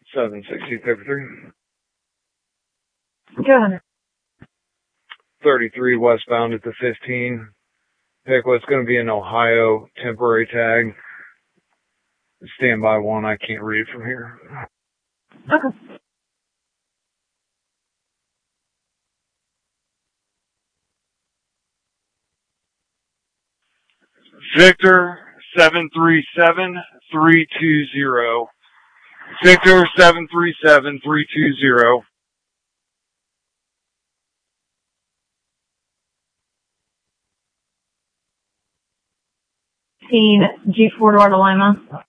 76053. Go ahead. 33 westbound at the 15. Pick what's going to be an Ohio temporary tag. Standby 1, I can't read it from here. Okay. Victor 737320. Victor 737320. G4 Lima.